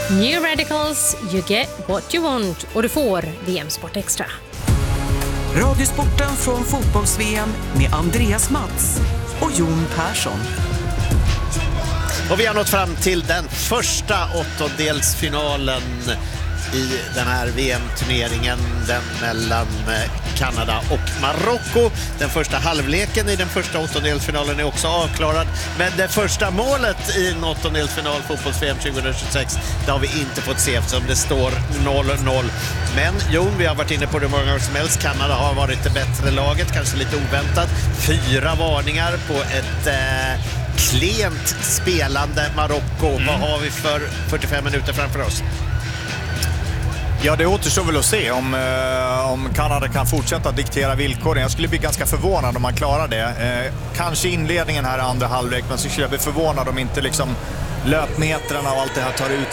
New Radicals, you get what you want. Och du får VM Sport Extra. Radiosporten från fotbolls-VM med Andreas Mats och Jon Persson. Och vi har nått fram till den första åttondelsfinalen i den här VM-turneringen, den mellan Kanada och Marocko. Den första halvleken i den första åttondelsfinalen är också avklarad. Men det första målet i en åttondelsfinal fotbolls-VM 2026, det har vi inte fått se eftersom det står 0-0. Men Jon, vi har varit inne på det många gånger som helst. Kanada har varit det bättre laget, kanske lite oväntat. 4 varningar på ett klent spelande Marocko. Vad har vi för 45 minuter framför oss? Ja, det återstår väl att se om Kanada kan fortsätta diktera villkoren. Jag skulle bli ganska förvånad om man klarar det. Kanske inledningen här andra halvlek, men så skulle jag bli förvånad om inte liksom löpmetrarna och allt det här tar ut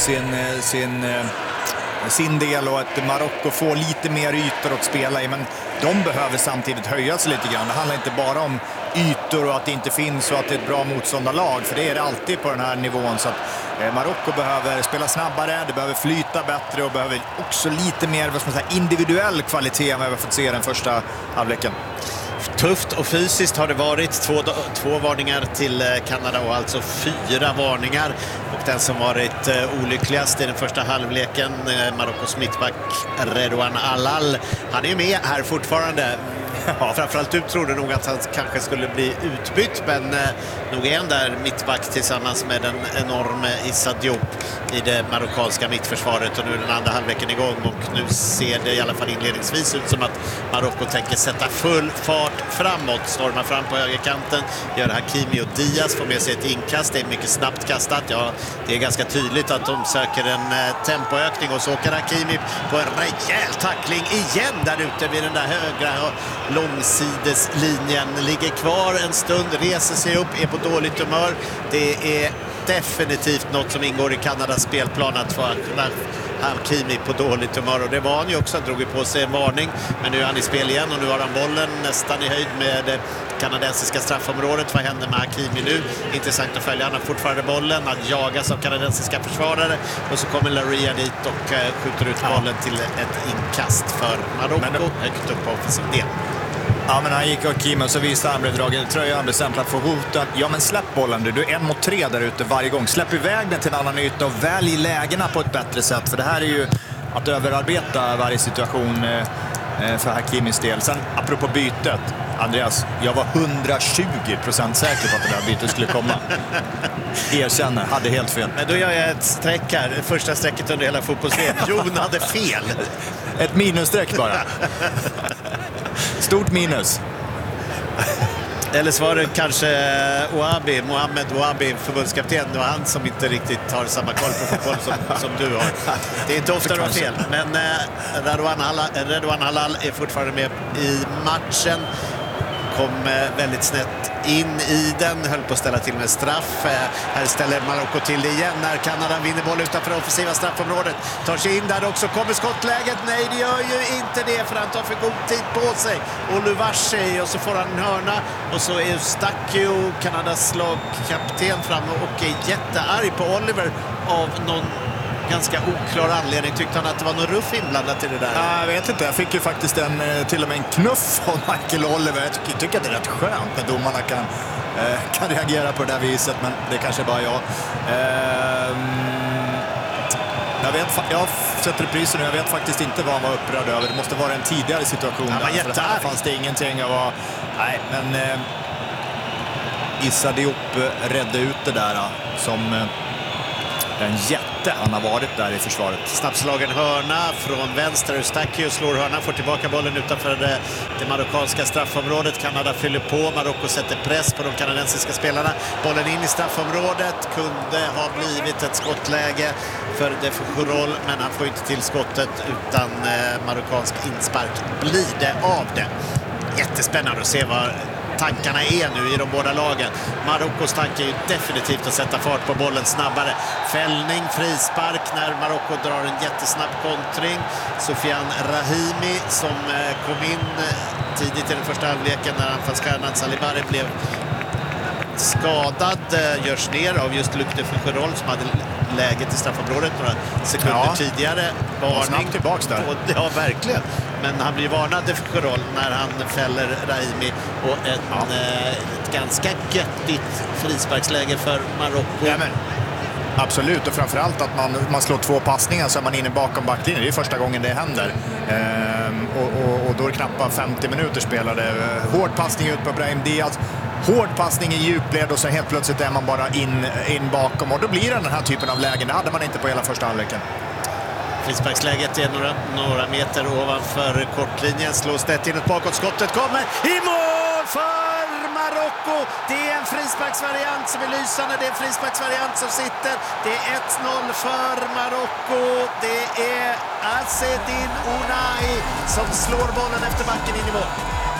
sin del och att Marocko får lite mer ytor att spela i. Men de behöver samtidigt höja sig lite grann. Det handlar inte bara om ytor och att det inte finns och att det är ett bra motståndarlag, för det är det alltid på den här nivån. Så att Marocko behöver spela snabbare, det behöver flyta bättre och behöver också lite mer individuell kvalitet än vad vi har fått se den första halvleken. Tufft och fysiskt har det varit. Två varningar till Kanada och alltså 4 varningar. Och den som varit olyckligast i den första halvleken, Marockos mittback Redouane Allal. Han är med här fortfarande. Ja, framförallt du trodde nog att han kanske skulle bli utbytt, men nog är han där mittback tillsammans med den enorma Issa Diop i det marockanska mittförsvaret. Och nu är den andra halvleken igång och nu ser det i alla fall inledningsvis ut som att Marocko tänker sätta full fart framåt, stormar fram på högerkanten, gör Hakimi och Diaz, får med sig ett inkast, det är mycket snabbt kastat. Ja, det är ganska tydligt att de söker en tempoökning och så åker Hakimi på en rejäl tackling igen där ute vid den där högra långsideslinjen, ligger kvar en stund, reser sig upp, är på dåligt humör. Det är definitivt något som ingår i Kanadas spelplan att få Hakimi på dåligt humör, och det var han ju också. Han drog ju på sig en varning, men nu är han i spel igen och nu har han bollen nästan i höjd med det kanadensiska straffområdet. Vad händer med Hakimi nu? Intressant att följa. Han har fortfarande bollen, han jagas av kanadensiska försvarare och så kommer Laria dit och skjuter ut bollen till ett inkast för Marocko högt upp på offensiv del. Ja, men han gick och Kim och så visade han blev dragen i tröjan, han blev stämplad för hoten. Ja, men släpp bollen du är 1 mot 3 där ute varje gång. Släpp iväg den till en annan yta och välj lägena på ett bättre sätt. För det här är ju att överarbeta varje situation för Hakimis del. Sen apropå bytet, Andreas, jag var 120% säker på att det där bytet skulle komma. Erkänner, hade helt fel. Men då gör jag ett streck här, första strecket under hela fotbolls-VM. Jon hade fel. Ett minusstreck bara. Stort minus. Eller så var det kanske Mohamed Ouabi, förbundskapten. Det var han som inte riktigt har samma koll på fotboll som du har. Det är inte ofta du har fel. Men Redouane Allal är fortfarande med i matchen. Kom väldigt snett in i den, höll på att ställa till med straff. Här ställer Marocko till det igen när Kanada vinner boll utanför offensiva straffområdet. Tar sig in där också, kommer skottläget. Nej, det gör ju inte det, för han tar för god tid på sig. Oluwaseyi, och så får han en hörna. Och så är Eustáquio, Kanadas lagkapten, framme och är jättearg på Oliver av någon ganska oklar anledning. Tyckte han att det var någon ruff inblandat i det där? Jag vet inte, jag fick ju faktiskt till och med en knuff av Michael Oliver. Jag tycker att det är rätt skönt när domarna kan reagera på det där viset, men det kanske bara jag. Jag har sett reprisen och jag vet faktiskt inte vad han var upprörd över. Det måste vara en tidigare situation där. För det här fanns det ingenting att vara... Nej, men Issa Diop räddade ut det där som... Den jätte han har varit där i försvaret. Snabbslagen hörna från vänster. Eustáquio slår hörna, får tillbaka bollen utanför det marockanska straffområdet. Kanada fyller på. Marocko sätter press på de kanadensiska spelarna. Bollen in i straffområdet. Kunde ha blivit ett skottläge för De Foucault, men han får inte till skottet, utan marockansk inspark blir det av det. Jättespännande att se vad tankarna är nu i de båda lagen. Marockos tanke är ju definitivt att sätta fart på bollen snabbare. Fällning, frispark när Marocko drar en jättesnabb kontring. Sofiane Rahimi som kom in tidigt i den första halvleken när anfallsstjärnan Salibari blev skadad, görs ner av just Luc de Foucault som hade läget i straffområdet några sekunder tidigare. Varning tillbaks där. Ja, verkligen. Men han blir varnad de Foucault när han fäller Rahimi och ett ganska göttigt frisparksläge för Marocko. Ja, men absolut, och framförallt att man slår 2 passningar så är man inne bakom backlinjen. Det är första gången det händer. Och då är det knappt 50 minuter spelade. Hård passning ut på Brahim Diaz. Hård passning i djupled och så helt plötsligt är man bara in bakom. Och då blir det den här typen av lägen. Det hade man inte på hela första halvleken. Frisparksläget är några meter ovanför kortlinjen. Slås det in ett bakåtskottet. Kommer i mål för Marocko. Det är en frisparksvariant som är lysande. Det är en frisparksvariant som sitter. Det är 1-0 för Marocko. Det är Azzedine Ounahi som slår bollen efter backen in i mål.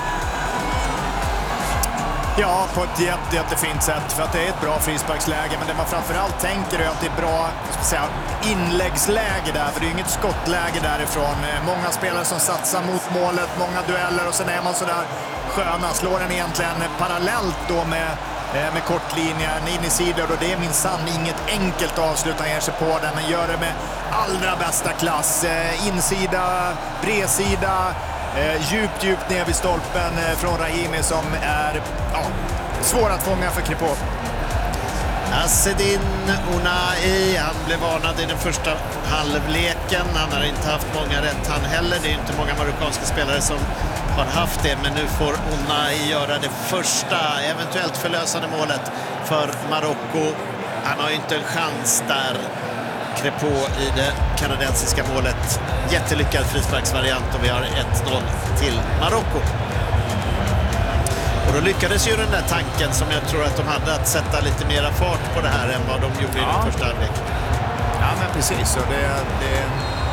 Ja, på ett jättefint sätt, för att det är ett bra frisparksläge, men det man framförallt tänker är att det är bra inläggsläge där, för det är inget skottläge därifrån. Många spelare som satsar mot målet, många dueller, och sen är man sådär sköna, slår den egentligen parallellt då med kortlinjen in i sidor, och det är minsann inget enkelt avslut. Han ger sig på den, men gör det med allra bästa klass. Insida, bredsida, djupt ner vid stolpen från Rahimi som är svår att fånga för Crépeau. Azzedine Ounahi, han blev varnad i den första halvleken. Han har inte haft många rätt han heller. Det är inte många marockanska spelare som har haft det, men nu får Ounahi göra det första eventuellt förlösande målet för Marocko. Han har ju inte en chans där, Crépeau, i det kanadensiska målet. Jättelyckad frisparksvariant och vi har 1-0 till Marocko. Och då lyckades ju den där tanken som jag tror att de hade, att sätta lite mera fart på det här än vad de gjorde i den första halvlek. Ja, men precis. Och det är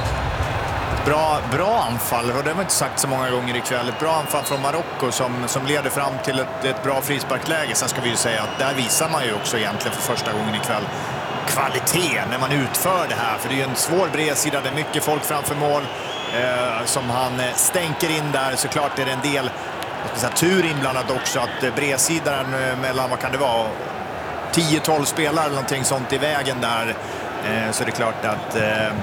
bra anfall, och det har man inte sagt så många gånger ikväll. Ett bra anfall från Marocko som leder fram till ett bra frisparkläge. Sen ska vi ju säga att där visar man ju också egentligen för första gången ikväll kvalitet när man utför det här, för det är ju en svår bredsida, det är mycket folk framför mål som han stänker in där. Såklart är det en del tur inblandat också, att bredsidan mellan, vad kan det vara, 10-12 spelare eller någonting sånt i vägen där, så det är klart att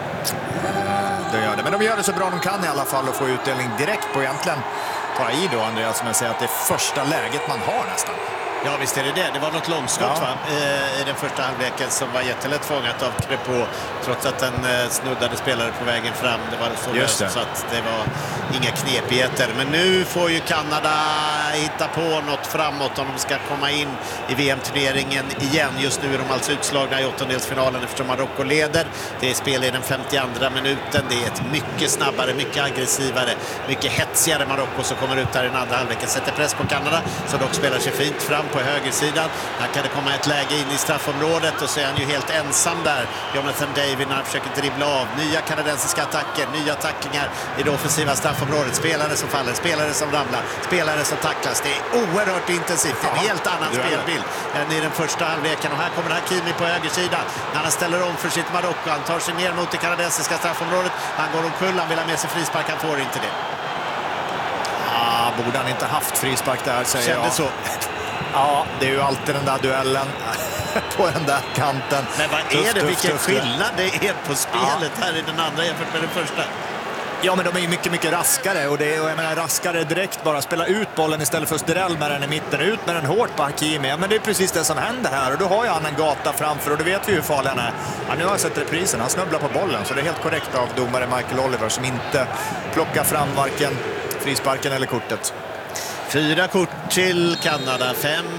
det gör det. Men de gör det så bra de kan i alla fall och får utdelning direkt på egentligen. Ta i då, Andreas, som jag säger att det är första läget man har nästan. Ja, visst är det det. Det var något långskott i den första halvleken som var jättelätt fångat av Crépeau, trots att den snuddade spelare på vägen fram. Det var så löst så att det var inga knepigheter. Men nu får ju Kanada hitta på något framåt om de ska komma in i VM-turneringen igen. Just nu är de alltså utslagna i åttondelsfinalen eftersom Marocko leder. Det är spel i den 52:a minuten. Det är ett mycket snabbare, mycket aggressivare, mycket hetsigare Marocko som kommer ut där i den andra halvleken. Sätter press på Kanada, så dock spelar sig fint fram på högersidan. Här kan det komma ett läge in i straffområdet och så är han ju helt ensam där, Jonathan David, när han försöker dribbla av. Nya kanadensiska attacker, nya tacklingar i det offensiva straffområdet. Spelare som faller, spelare som ramlar, spelare som tacklas. Det är oerhört intensivt. Det är en helt annan spelbild än i den första halvleken. Och här kommer Hakimi på högersidan. När han ställer om för sitt Marocko. Han tar sig ner mot det kanadensiska straffområdet. Han går omkull, han vill ha med sig frispark. Han får inte det. Borde han inte haft frispark där, säger jag. Så. Ja, det är ju alltid den där duellen på den där kanten. Men vad är det? Vilken skillnad det är på spelet här i den andra jämfört med den första. Ja, men de är ju mycket raskare, och jag menar raskare direkt, bara spela ut bollen istället för att ställa med den i mitten, ut med den hårt på Hakimi. Ja, men det är precis det som händer här, och då har ju han en gata framför, och då vet vi hur farlig han är. Ja, nu har jag sett reprisen, han snubblar på bollen, så det är helt korrekt av domare Michael Oliver som inte plockar fram varken frisparken eller kortet. 4 kort till Kanada,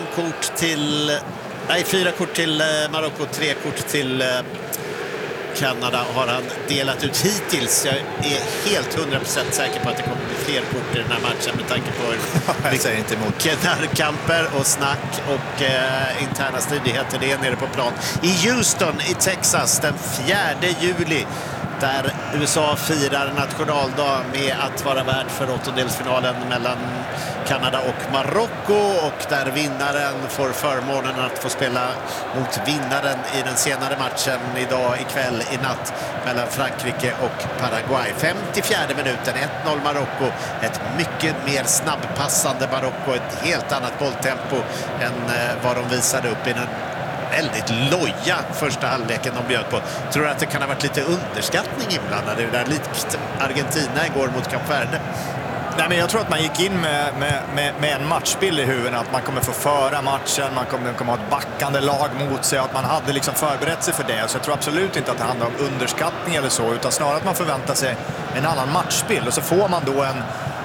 4 kort till Marocko, 3 kort till Kanada har han delat ut hittills. Jag är helt 100% säker på att det kommer bli fler kort i den här matchen med tanke på mycket närkamper och snack och interna stridigheter. Det är nere på plan i Houston i Texas den 4 juli. där USA firar nationaldag med att vara värd för åttondelsfinalen mellan Kanada och Marocko, och där vinnaren får förmånen att få spela mot vinnaren i den senare matchen idag ikväll i natt mellan Frankrike och Paraguay. 54:e minuten, 1-0 Marocko. Ett mycket mer snabbpassande Marocko, ett helt annat bolltempo än vad de visade upp i den väldigt loja första halvleken de bjöd på. Tror att det kan ha varit lite underskattning inblandad i det där, likt Argentina igår mot Kap Verde? Nej, men jag tror att man gick in med en matchbild i huvudet, att man kommer få föra matchen, man kommer ha ett backande lag mot sig, att man hade liksom förberett sig för det. Så jag tror absolut inte att det handlar om underskattning eller så, utan snarare att man förväntar sig en annan matchbild, och så får man då en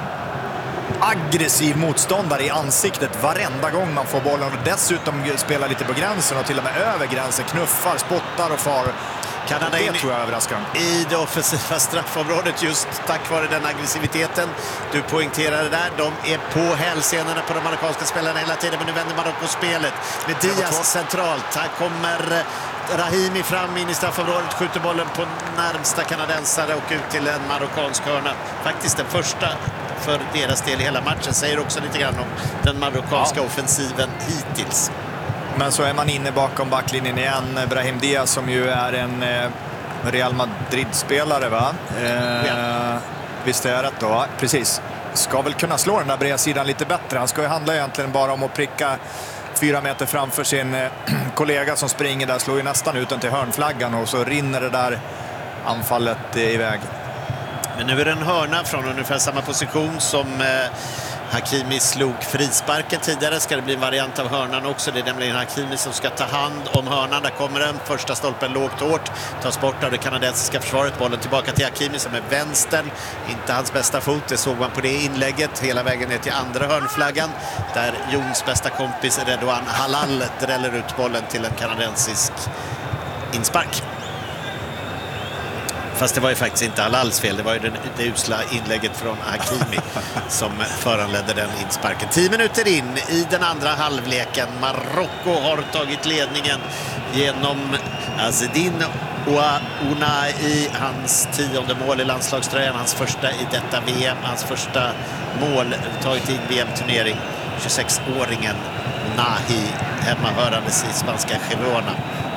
aggressiv motståndare i ansiktet varenda gång man får bollen, och dessutom spelar lite på gränsen och till och med över gränsen, knuffar, spottar och far. Kanada det tror jag överraskar i det offensiva straffområdet just tack vare den aggressiviteten du poängterade där. De är på hälsenorna på de marockanska spelarna hela tiden, men nu vänder Marocko spelet med Diaz centralt. Här kommer Rahimi fram in i straffområdet, skjuter bollen på närmsta kanadensare och ut till en marockansk hörna. Faktiskt den första för deras del i hela matchen, säger också lite grann om den marockanska offensiven hittills. Men så är man inne bakom backlinjen igen. Brahim Diaz som ju är en Real Madrid-spelare, va? Visst är det rätt då? Precis. Ska väl kunna slå den där bredsidan lite bättre. Han ska ju handla egentligen bara om att pricka 4 meter framför sin kollega som springer där. Slår ju nästan ut den till hörnflaggan, och så rinner det där anfallet iväg. Men nu är det en hörna från ungefär samma position som Hakimi slog frisparken tidigare. Ska det bli en variant av hörnan också. Det är nämligen Hakimi som ska ta hand om hörnan. Där kommer den. Första stolpen lågt hårt. Tas bort av det kanadensiska försvaret. Bollen tillbaka till Hakimi som är vänstern. Inte hans bästa fot. Det såg man på det inlägget. Hela vägen ner till andra hörnflaggan. Där Jons bästa kompis Redouan Halal dräller ut bollen till en kanadensisk inspark. Fast det var ju faktiskt inte Halals fel. Det var ju det usla inlägget från Hakimi som föranledde den insparken. 10 minuter in i den andra halvleken. Marocko har tagit ledningen genom Azzedine Ounahi i hans 10:e mål i landslagströjan. Hans första i detta VM. Hans första mål tagit in VM-turnering. 26-åringen Ounahi, hemmahörandes i spanska Girona.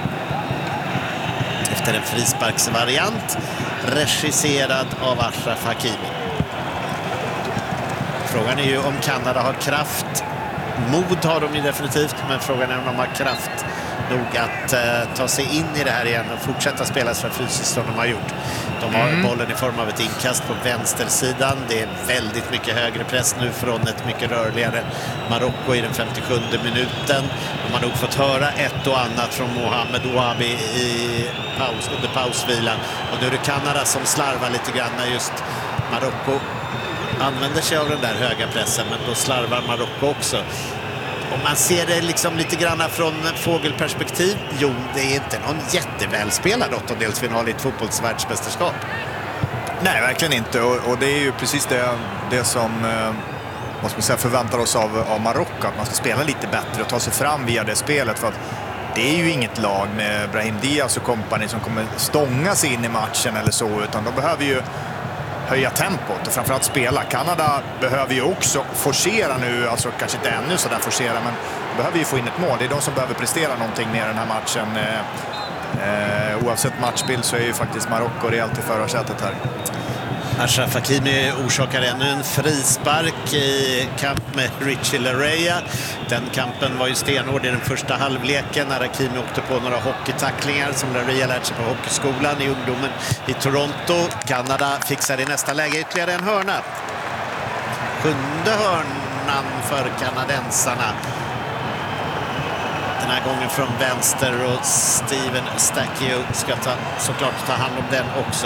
Efter en frisparksvariant regisserad av Achraf Hakimi. Frågan är ju om Kanada har kraft. Mod har de ju definitivt, men frågan är om de har kraft nog att ta sig in i det här igen och fortsätta spela så fysiskt som de har gjort. De har bollen i form av ett inkast på vänstersidan. Det är väldigt mycket högre press nu från ett mycket rörligare Marocko i den 57:e minuten. De har nog fått höra ett och annat från Mohamed Ouabi under pausvilan. Och nu är det Kanada som slarvar lite grann när just Marocko använder sig av den där höga pressen, men då slarvar Marocko också. Om man ser det liksom lite grann från fågelperspektiv, jo, det är inte någon jättevälspelad åttondelsfinal i ett fotbollsvärldsmästerskap. Nej, verkligen inte. Och det är ju precis det som vad ska man säga, förväntar oss av Marocko. Att man ska spela lite bättre och ta sig fram via det spelet. För att det är ju inget lag med Brahim Diaz och kompani som kommer stånga sig in i matchen eller så. Utan de behöver ju höja tempot och framförallt spela. Kanada behöver ju också forcera nu, alltså kanske inte ännu så där forcera, men behöver ju få in ett mål. Det är de som behöver prestera någonting mer den här matchen. Oavsett matchbild så är ju faktiskt Marocko rejält i förarsätet här. Achraf Hakimi orsakar ännu en frispark i kamp med Richie Laryea. Den kampen var ju stenhård i den första halvleken när Hakimi åkte på några hockeytacklingar som Laryea lärt sig på hockeyskolan i ungdomen i Toronto. Kanada fixar i nästa läge ytterligare en hörna. 7:e hörnan för kanadensarna. Den här gången från vänster, och Steven Stakio ska såklart ta hand om den också.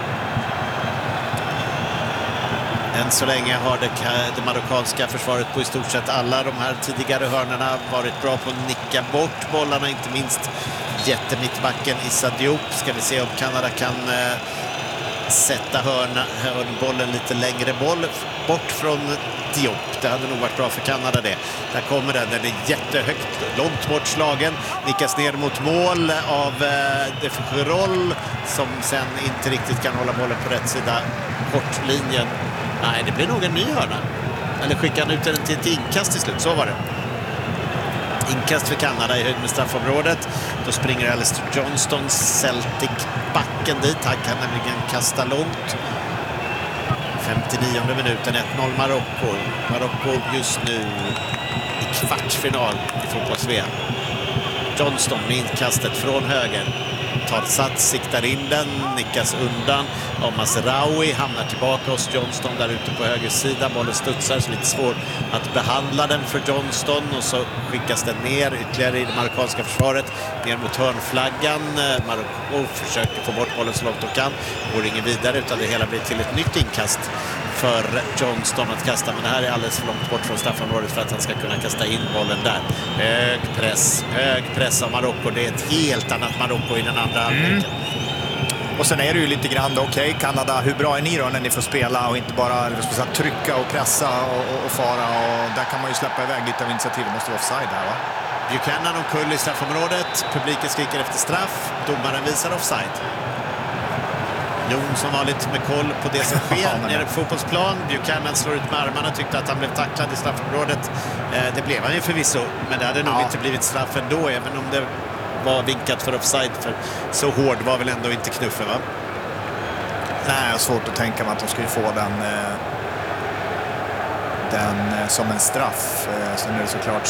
Än så länge har det marockanska försvaret på i stort sett alla de här tidigare hörnorna varit bra på att nicka bort bollarna, inte minst jättemittbacken Issa Diop. Ska vi se om Kanada kan sätta hörnbollen lite längre bort från Diop. Det hade nog varit bra för Kanada det. Där kommer den är jättehögt, långt bort slagen. Nickas ner mot mål av De Fougerolles som sen inte riktigt kan hålla bollen på rätt sida kortlinjen. Nej, det blir nog en ny hörna. Eller skickar han ut den till ett inkast till slut, så var det. Inkast för Kanada i höjd med straffområdet. Då springer Alistair Johnston, Celtic-backen dit. Han kan nämligen kasta långt. 59 minuten, 1-0 Marocko. Marocko just nu i kvartsfinal i fotbolls-VM. Johnston med inkastet från höger. Tar sats, siktar in den, nickas undan av Mazraoui, hamnar tillbaka hos Johnston där ute på höger sida. Bollen studsar, så lite svår att behandla den för Johnston och så skickas den ner ytterligare i det marockanska försvaret, ner mot hörnflaggan. Marocko försöker få bort bollen så långt de kan, går ingen vidare utan det hela blir till ett nytt inkast för Johnston att kasta, men det här är alldeles för långt bort från straffområdet för att han ska kunna kasta in bollen där. Hög press av Marocko. Det är ett helt annat Marocko i den andra halvleken. Och sen är det ju lite grann, okej, Kanada, hur bra är ni då när ni får spela och inte bara trycka och pressa och fara, och där kan man ju släppa iväg lite av initiativet. Måste vara offside här, va? Buchanan omkull i straffområdet. Publiken skriker efter straff. Domaren visar offside. Jon som vanligt med koll på det som sker nere på fotbollsplan. Buchanan slår ut med armarna, tyckte att han blev tacklad i straffområdet. Det blev han ju förvisso, men det hade nog inte blivit straff ändå, även om det var vinkat för offside, för så hård var väl ändå inte knuffen, va? Nej, jag har svårt att tänka mig att de skulle få den som en straff. Sen är det såklart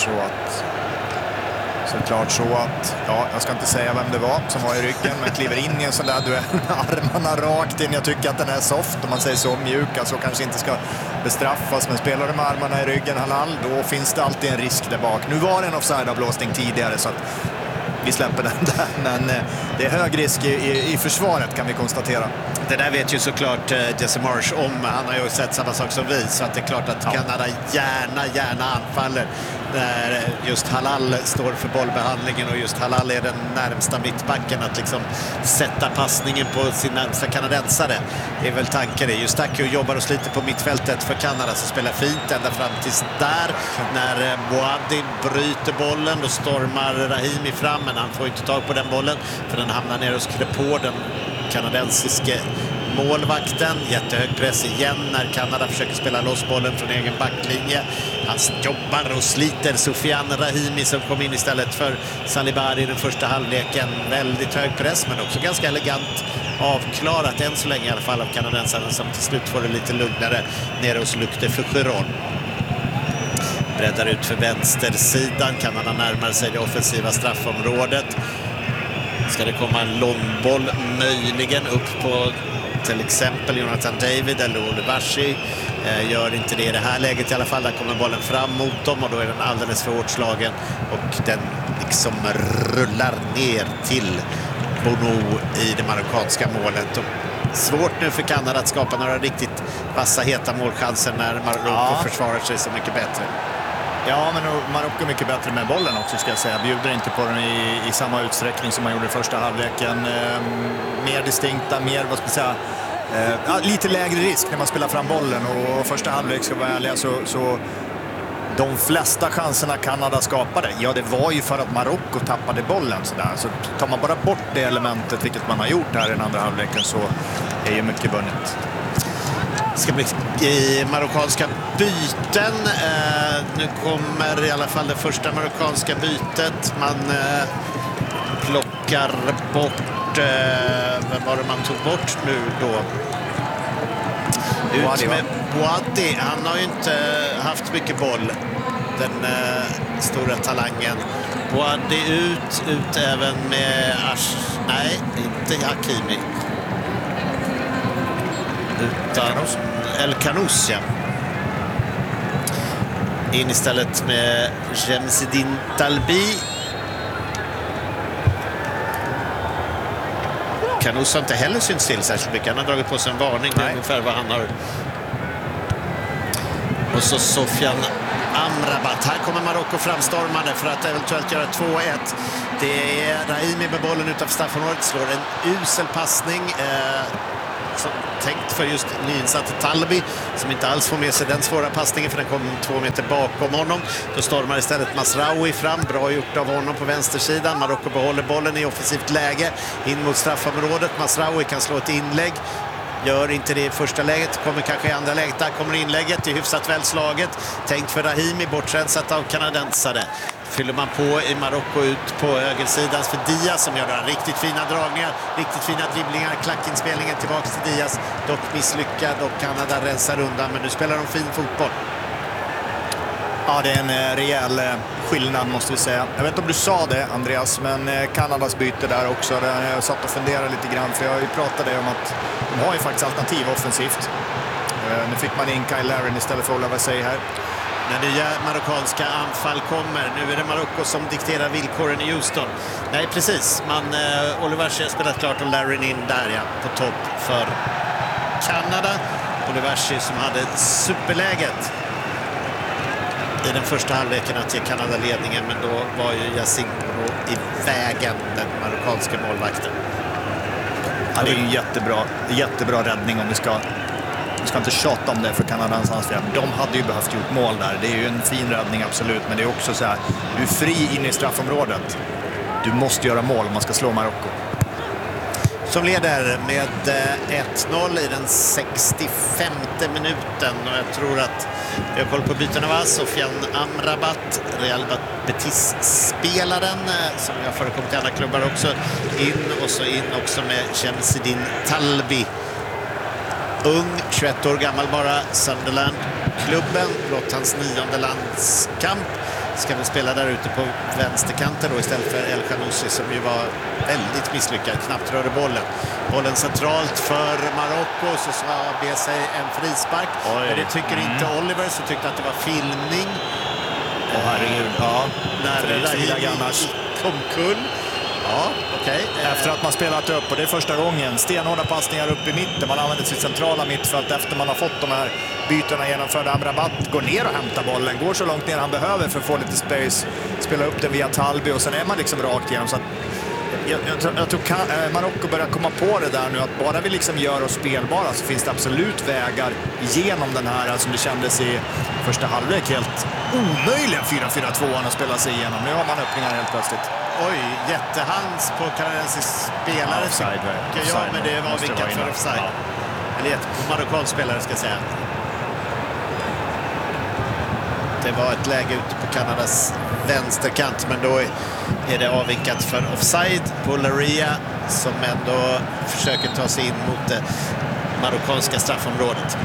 så att, ja, jag ska inte säga vem det var som var i ryggen, men kliver in i en sån där duell med armarna rakt in. Jag tycker att den är soft, om man säger så, mjuk, alltså kanske inte ska bestraffas, men spelar du med armarna i ryggen, halal, då finns det alltid en risk där bak. Nu var det en offside-avblåsning tidigare, så att vi släpper den där, men det är hög risk i försvaret, kan vi konstatera. Det där vet ju såklart Jesse Marsh om. Han har ju sett samma sak som vi, så att det är klart att Kanada gärna anfaller när just Halal står för bollbehandlingen, och just Halal är den närmsta mittbacken att liksom sätta passningen på sin närmsta kanadensare. Det är väl tanken. Eustáquio jobbar och sliter på mittfältet för Kanada, som spelar fint ända fram tills där. När Boadi bryter bollen, då stormar Rahimi fram, men han får inte tag på den bollen för den hamnar ner hos Crépaux, den kanadensiske målvakten. Jättehög press igen när Kanada försöker spela loss bollen från egen backlinje. Han jobbar och sliter Soufiane Rahimi som kom in istället för Salibari i den första halvleken. Väldigt hög press, men också ganska elegant avklarat än så länge i alla fall av kanadensarna, som till slut får det lite lugnare nere hos Luc De Fougerolles. Breddar ut för vänstersidan. Kanada närmar sig det offensiva straffområdet. Ska det komma en långboll möjligen upp på till exempel Jonathan David eller Oluwashi. Gör inte det i det här läget i alla fall. Där kommer bollen fram mot dem, och då är den alldeles för hårt slagen, och den liksom rullar ner till Bono i det marockanska målet. Och svårt nu för Kanada att skapa några riktigt vassa, heta målchanser när Marocko försvarar sig så mycket bättre. Ja, men Marocko är mycket bättre med bollen också, ska jag säga. Bjuder inte på den i samma utsträckning som man gjorde i första halvleken. Mer distinkta, mer, vad ska jag säga, lite lägre risk när man spelar fram bollen. Och första halvlek, ska vara ärliga, så de flesta chanserna Kanada skapade, ja, det var ju för att Marocko tappade bollen sådär. Så tar man bara bort det elementet, vilket man har gjort här i den andra halvleken, så är ju mycket vunnet. Det ska bli i marockanska byten. Nu kommer i alla fall det första marockanska bytet. Man plockar bort... vem var det man tog bort nu då? Ut med Boadi. Han har ju inte haft mycket boll, den stora talangen. Boadi ut även med nej, inte Hakimi. Utan El Khanous, ja. In istället med Jemsedine Talbi. Khanous har inte heller synts till särskilt mycket. Han har dragit på sig en varning. Det är ungefär vad han har. Och så Sofiane Amrabat. Här kommer Marocko framstormande för att eventuellt göra 2-1. Det är Rahimi med bollen utanför straffområdet. Slår en usel passning. tänkt för just nyinsatte Talbi, som inte alls får med sig den svåra passningen för den kom 2 meter bakom honom. Då stormar istället Mazraoui fram, bra gjort av honom på vänstersidan. Marocko behåller bollen i offensivt läge in mot straffområdet. Mazraoui kan slå ett inlägg. Gör inte det i första läget, kommer kanske i andra läget. Där kommer inlägget, det är hyfsat väl slaget. Tänkt för Rahimi, bortrensat av kanadensare. Fyller man på i Marocko ut på högersidan för Diaz som gör riktigt fina dragningar, riktigt fina dribblingar, klackinspelningen tillbaka till Diaz. Dock misslyckad och Kanada rensar undan, men nu spelar de fin fotboll. Ja, det är en rejäl skillnad måste vi säga. Jag vet inte om du sa det, Andreas, men Kanadas byte där också. Där jag satt och funderade lite grann, för jag har ju pratat om att de har ju faktiskt alternativ offensivt. Nu fick man in Kyle Larin istället för Oliver Say här. När nya marockanska anfall kommer. Nu är det Marocko som dikterar villkoren i Houston. Nej, precis. Oliver har spelat klart och Larin in där, ja, på topp för Kanada. Oliver som hade superläget i den första halvleken att ge Kanada ledningen, men då var ju Jacinto i vägen, den marockanska målvakten. Ja, det är ju jättebra räddning om vi ska inte tjata om det för Kanadans ansvar. De hade ju behövt gjort mål där. Det är ju en fin räddning, absolut, men det är också så här, du är fri in i straffområdet. Du måste göra mål om man ska slå Marocko. Som leder med 1-0 i den 65:e minuten, och jag tror att vi har koll på byten av Sofian Amrabat, Real Betis-spelaren som jag förekommit i andra klubbar också, in också med Chemsedin Talbi. Ung, 21 år gammal bara, Sunderland-klubben, blott hans 9:e landskamp. Ska väl spela där ute på vänsterkanten då istället för El Khanoussi som ju var väldigt misslyckad, knappt rörde bollen. Bollen centralt för Marocko, så be sig en frispark. Men det tycker inte Oliver, så tyckte att det var filmning. Herregud, ja. När Rahimi kom kull. Ja, okej. Efter att man spelat upp, och det är första gången, stenhårda passningar upp i mitten. Man använder sitt centrala mittfält efter man har fått de här bytena genomförda. Amrabat går ner och hämtar bollen, går så långt ner han behöver för att få lite space, spela upp den via Talbi, och sen är man liksom rakt igenom. Så att jag tror Marocko börjar komma på det där nu, att bara vi liksom gör oss spelbara så finns det absolut vägar genom den här, som det kändes i första halvlek, helt omöjliga 4-4-2 att spela sig igenom. Nu har man öppningar helt plötsligt. Oj, jättehands på kanadensisk spelare. Offside, ja, men det var vinkat för offside. Ja. Eller på marockansk spelare ska jag säga. Det var ett läge ute på Kanadas vänsterkant, men då är det avvinkat för offside på Laria som ändå försöker ta sig in mot det marockanska straffområdet.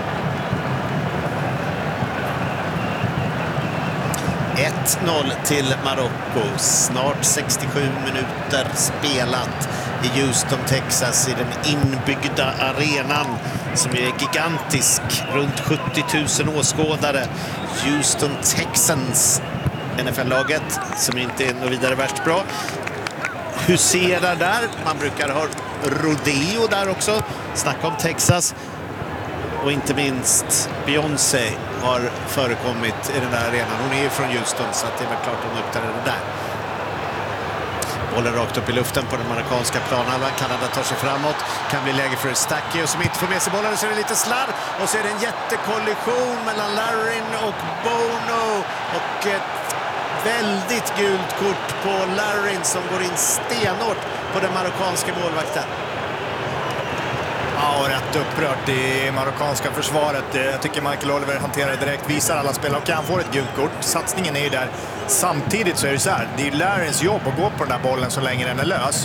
1-0 till Marocko. Snart 67 minuter spelat i Houston, Texas, i den inbyggda arenan som är gigantisk. Runt 70 000 åskådare. Houston Texans, NFL-laget, som inte är något vidare värst bra, huserar där. Man brukar ha rodeo där också. Snacka om Texas. Och inte minst Beyoncé har förekommit i den där arenan. Hon är ju från Houston, så att det är väl klart hon uppträder där. Bollen rakt upp i luften på den marockanska planhalvan. Kanada tar sig framåt. Kan bli läge för Stacchi, och som inte får med sig bollen, så är det lite slarv. Och så är det en jättekollision mellan Larin och Bono. Och ett väldigt gult kort på Larin som går in stenhårt på den marockanska målvakten. Ja, och rätt upprört i marockanska försvaret. Jag tycker Michael Oliver hanterar det direkt, visar alla spelare och kan få ett gult kort. Satsningen är ju där. Samtidigt så är det så här, det är Larins jobb att gå på den där bollen så länge den är lös.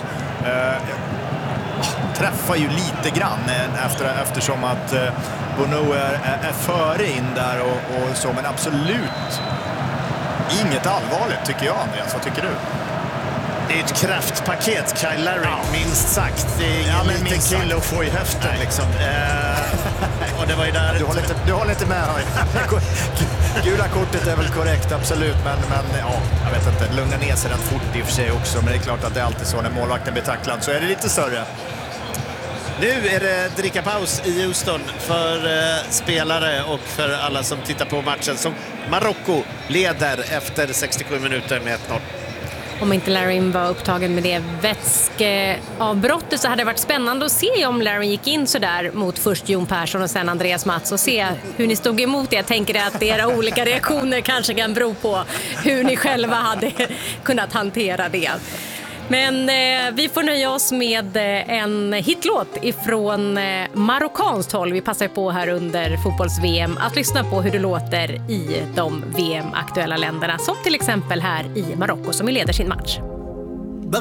Träffar ju lite grann eftersom att Bono är före in där och så, men absolut inget allvarligt tycker jag, Andreas. Vad tycker du? Det är ett kraftpaket, Kyle Larin, minst sagt. Det är ingen liten kille att få i höften. Liksom. Och det var ju där... Du håller inte med. Gula kortet är väl korrekt, absolut. Men ja, jag vet inte. Lugna ner sig den fort i och för sig också. Men det är klart att det är alltid så. När målvakten blir tacklad så är det lite större. Nu är det drickapaus i Houston för spelare och för alla som tittar på matchen. Som Marocko leder efter 67 minuter med 1-0. om inte Larin var upptagen med det vätskeavbrottet, så hade det varit spännande att se om Larin gick in så där mot först Jon Persson och sen Andreas Mats och se hur ni stod emot det. Jag tänker att era olika reaktioner kanske kan bero på hur ni själva hade kunnat hantera det. Men vi får nöja oss med en hitlåt ifrån marockanskt håll. Vi passar på här under fotbolls-VM att lyssna på hur det låter i de VM-aktuella länderna, som till exempel här i Marocko som leder sin match.